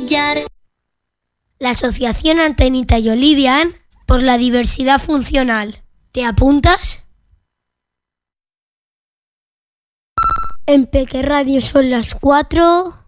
brillar. La Asociación Antenita y Olivian por la diversidad funcional. ¿Te apuntas? En Peque Radio son las 4.